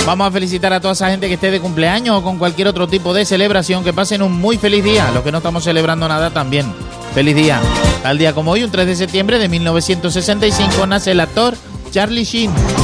Vamos a felicitar a toda esa gente que esté de cumpleaños o con cualquier otro tipo de celebración, que pasen un muy feliz día. Los que no estamos celebrando nada también. Feliz día. Tal día como hoy, un 3 de septiembre de 1965, nace el actor Charlie Sheen.